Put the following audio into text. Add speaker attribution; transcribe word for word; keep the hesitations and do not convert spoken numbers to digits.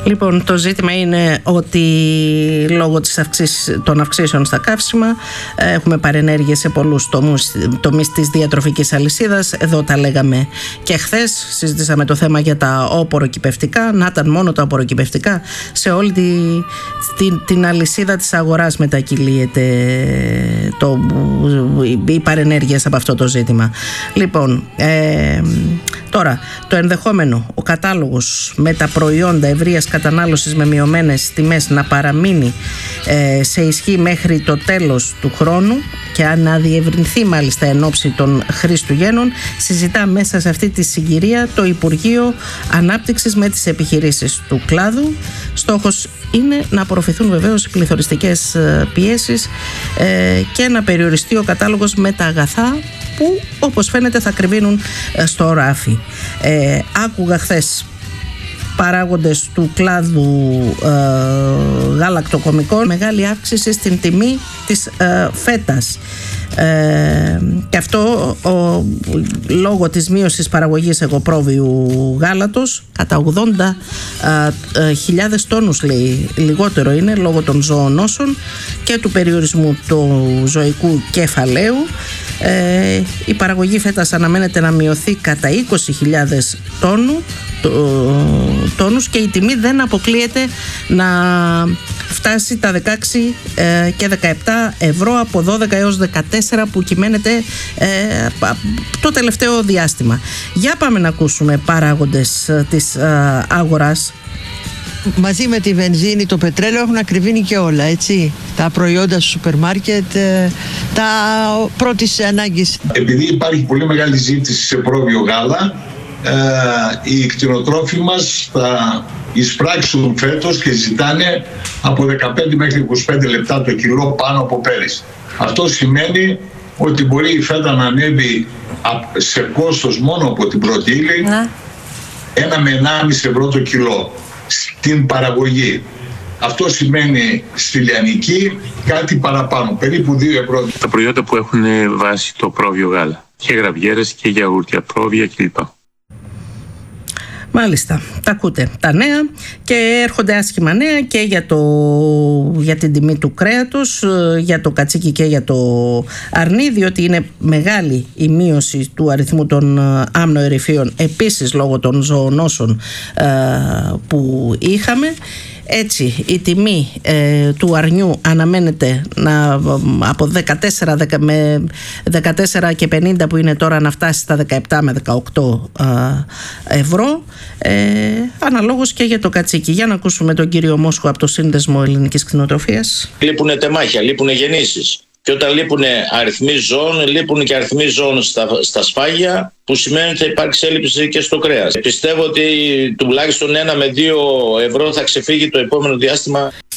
Speaker 1: Λοιπόν, το ζήτημα είναι ότι λόγω της αυξής, των αυξήσεων στα καύσιμα έχουμε παρενέργειες σε πολλούς τομείς, τομείς της διατροφικής αλυσίδας. Εδώ τα λέγαμε και χθες, συζητήσαμε το θέμα για τα οπωροκυπευτικά. Να ήταν μόνο τα οπωροκυπευτικά, σε όλη τη, την, την αλυσίδα της αγοράς μετακυλίεται το, οι παρενέργειες από αυτό το ζήτημα. Λοιπόν, ε, τώρα το ενδεχόμενο ο κατάλογος με τα προϊόντα ευρείας κατανάλωσης με μειωμένες τιμές να παραμείνει ε, σε ισχύ μέχρι το τέλος του χρόνου και να διευρυνθεί μάλιστα εν ώψη των Χριστουγέννων, συζητά μέσα σε αυτή τη συγκυρία το Υπουργείο Ανάπτυξης με τις επιχειρήσεις του κλάδου. Στόχος είναι να απορροφηθούν βεβαίως οι πληθωριστικές πιέσεις ε, και να περιοριστεί ο κατάλογος με τα αγαθά που όπως φαίνεται θα κρυβίνουν στο ράφι. Ε, άκουγα χθες παράγοντες του κλάδου ε, γαλακτοκομικών, μεγάλη αύξηση στην τιμή της ε, φέτας. Ε, και αυτό ο, λόγω της μείωσης παραγωγής εγωπρόβιου γάλατος κατά ογδόντα χιλιάδες τόνους, λέει, λιγότερο είναι, λόγω των ζωονόσων και του περιορισμού του ζωικού κεφαλαίου. Ε, η παραγωγή φέτας αναμένεται να μειωθεί κατά είκοσι χιλιάδες τόνου, τόνους και η τιμή δεν αποκλείεται να φτάσει τα δεκαέξι και δεκαεπτά ευρώ από δώδεκα έως δεκατέσσερα που κυμαίνεται ε, το τελευταίο διάστημα. Για πάμε να ακούσουμε παράγοντες της ε, αγοράς.
Speaker 2: Μαζί με τη βενζίνη, το πετρέλαιο έχουν ακριβήνει και όλα, έτσι. Τα προϊόντα στο σούπερ μάρκετ, τα πρώτης ανάγκης.
Speaker 3: Επειδή υπάρχει πολύ μεγάλη ζήτηση σε πρόβιο γάλα, ε, οι κτηνοτρόφοι μας θα εισπράξουν φέτος και ζητάνε από δεκαπέντε μέχρι είκοσι πέντε λεπτά το κιλό πάνω από πέρυσι. Αυτό σημαίνει ότι μπορεί η φέτα να ανέβει σε κόστος μόνο από την πρώτη ύλη ναι. ένα με ενάμιση ευρώ το κιλό στην παραγωγή. Αυτό σημαίνει στη λιανική κάτι παραπάνω, περίπου δύο ευρώ.
Speaker 4: Τα προϊόντα που έχουν βάσει το πρόβιο γάλα, και γραβιέρες και γιαούρτια, πρόβια κλπ.
Speaker 1: Μάλιστα, τα ακούτε τα νέα και έρχονται άσχημα νέα και για, το, για την τιμή του κρέατος, για το κατσίκι και για το αρνί, διότι είναι μεγάλη η μείωση του αριθμού των άμνοερυφίων, επίσης λόγω των ζωονόσων ε, που είχαμε. Έτσι η τιμή ε, του αρνιού αναμένεται να, από δεκατέσσερα, με δεκατέσσερα και πενήντα που είναι τώρα, να φτάσει στα δεκαεπτά με δεκαοκτώ ε, ευρώ, ε, αναλόγως και για το κατσίκι. Για να ακούσουμε τον κύριο Μόσχο από το Σύνδεσμο Ελληνικής Κτηνοτροφίας.
Speaker 5: Λείπουνε τεμάχια, λείπουνε γεννήσεις. Και όταν λείπουν αριθμοί ζώων, λείπουν και αριθμοί ζώων στα, στα σφάγια, που σημαίνει ότι θα υπάρξει έλλειψη και στο κρέας. Πιστεύω ότι τουλάχιστον ένα με δύο ευρώ θα ξεφύγει το επόμενο διάστημα.